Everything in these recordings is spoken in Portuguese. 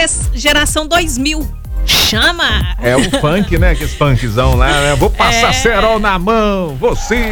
geração 2000. Chama! É o funk, né? Que esse funkzão lá, né? Vou passar cerol na mão, você.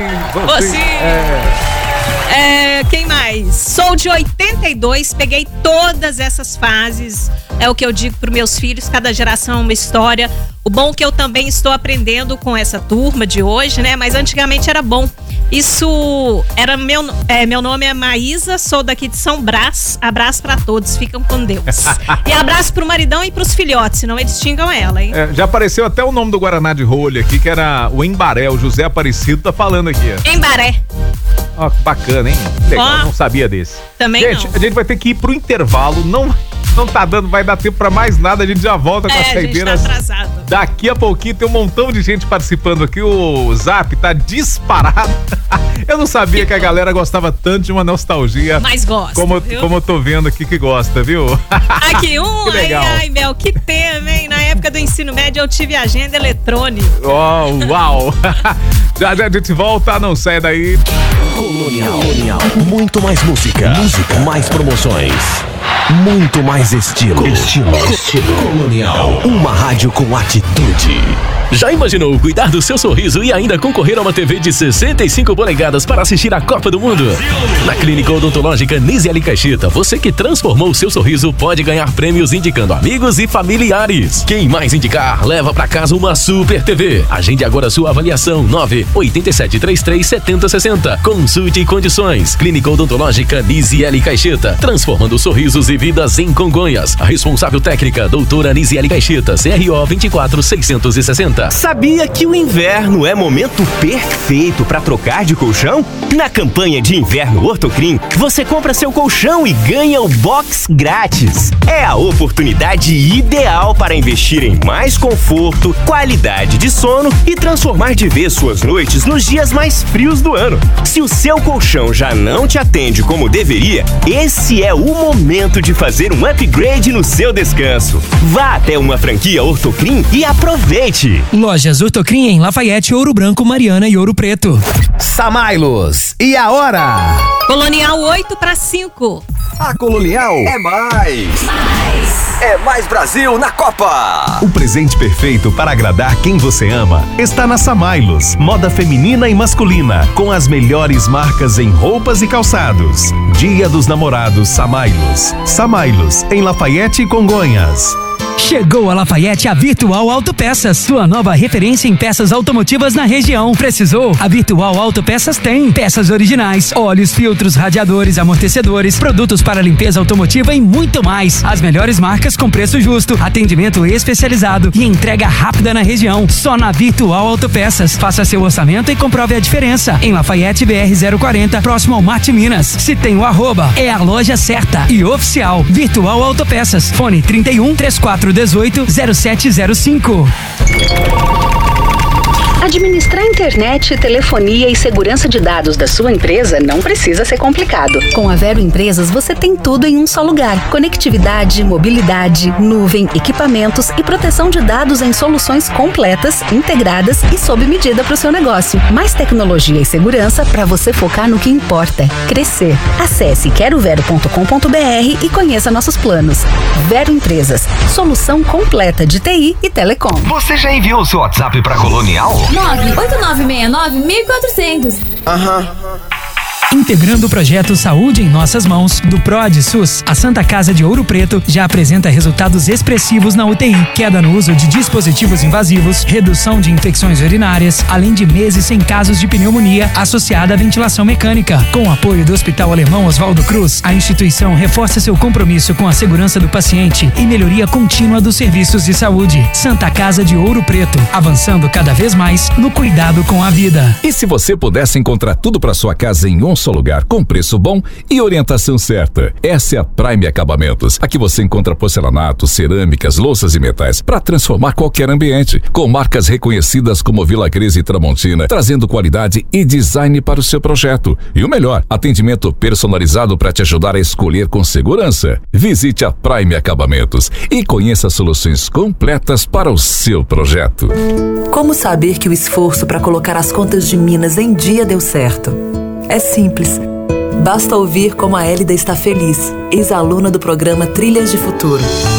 Quem mais? Sou de 82, peguei todas essas fases. É o que eu digo para meus filhos, cada geração é uma história. O bom é que eu também estou aprendendo com essa turma de hoje, né? Mas antigamente era bom. Isso era meu nome é Maísa, sou daqui de São Brás. Abraço pra todos, ficam com Deus. E abraço pro maridão e pros filhotes, senão eles xingam ela, hein? Já apareceu até o nome do Guaraná de rolha aqui, que era o Embaré. O José Aparecido tá falando aqui. Embaré. Ó, que bacana, hein? Legal, não sabia desse. Também gente, não. A gente vai ter que ir pro intervalo, não tá dando, vai dar tempo pra mais nada, a gente já volta com as saideiras. Tá atrasado. Daqui a pouquinho tem um montão de gente participando aqui, o Zap tá disparado. Eu não sabia que a galera gostava tanto de uma nostalgia. Mas gosta, como eu tô vendo aqui que gosta, viu? Aqui Que legal. Ai, Mel, que tema, hein? Na época do ensino médio eu tive agenda eletrônica. Oh, uau! Já a gente volta, não sai daí. Colonial. Muito mais música. Mais promoções. Muito mais estilo. Colonial. Uma rádio com atitude. Já imaginou cuidar do seu sorriso e ainda concorrer a uma TV de 65 polegadas para assistir a Copa do Mundo? Na Clínica Odontológica Nisiele Caixeta, você que transformou o seu sorriso pode ganhar prêmios indicando amigos e familiares. Quem mais indicar, leva para casa uma Super TV. Agende agora sua avaliação 987337060. Consulte condições. Clínica Odontológica Nisiele Caixeta, transformando sorrisos e vidas em Congonhas. A responsável técnica, doutora Nisiele Caixeta, CRO 24660. Sabia que o inverno é momento perfeito para trocar de colchão? Na campanha de inverno Ortocrim, você compra seu colchão e ganha o box grátis. É a oportunidade ideal para investir em mais conforto, qualidade de sono e transformar de vez suas noites nos dias mais frios do ano. Se o seu colchão já não te atende como deveria, esse é o momento de fazer um upgrade no seu descanso. Vá até uma franquia Ortocrim e aproveite! Lojas Ortocrim em Lafayette, Ouro Branco, Mariana e Ouro Preto. Samailos, e a hora? Colonial 8-5. A Colonial é mais. É mais Brasil na Copa. O presente perfeito para agradar quem você ama está na Samailos. Moda feminina e masculina, com as melhores marcas em roupas e calçados. Dia dos Namorados Samailos. Samailos, em Lafayette e Congonhas. Chegou a Lafayette a Virtual Autopeças, sua nova referência em peças automotivas na região. Precisou? A Virtual Autopeças tem peças originais, óleos, filtros, radiadores, amortecedores, produtos para limpeza automotiva e muito mais. As melhores marcas com preço justo, atendimento especializado e entrega rápida na região. Só na Virtual Autopeças. Faça seu orçamento e comprove a diferença. Em Lafayette BR 040, próximo ao Marte Minas. Se tem o arroba, é a loja certa e oficial. Virtual Autopeças. Fone 31 3418 0705. Administrar internet, telefonia e segurança de dados da sua empresa não precisa ser complicado. Com a Vero Empresas você tem tudo em um só lugar. Conectividade, mobilidade, nuvem, equipamentos e proteção de dados em soluções completas, integradas e sob medida para o seu negócio. Mais tecnologia e segurança para você focar no que importa: crescer. Acesse querovero.com.br e conheça nossos planos. Vero Empresas, solução completa de TI e telecom. Você já enviou o seu WhatsApp para Colonial? 98969-1400. Integrando o projeto Saúde em Nossas Mãos, do PROD SUS, a Santa Casa de Ouro Preto já apresenta resultados expressivos na UTI, queda no uso de dispositivos invasivos, redução de infecções urinárias, além de meses sem casos de pneumonia associada à ventilação mecânica. Com o apoio do Hospital Alemão Oswaldo Cruz, a instituição reforça seu compromisso com a segurança do paciente e melhoria contínua dos serviços de saúde. Santa Casa de Ouro Preto, avançando cada vez mais no cuidado com a vida. E se você pudesse encontrar tudo para sua casa em um só lugar, com preço bom e orientação certa? Essa é a Prime Acabamentos. Aqui você encontra porcelanato, cerâmicas, louças e metais para transformar qualquer ambiente, com marcas reconhecidas como Vila Cris e Tramontina, trazendo qualidade e design para o seu projeto. E o melhor, atendimento personalizado para te ajudar a escolher com segurança. Visite a Prime Acabamentos e conheça soluções completas para o seu projeto. Como saber que o esforço para colocar as contas de Minas em dia deu certo? É simples. Basta ouvir como a Hélida está feliz, ex-aluna do programa Trilhas de Futuro.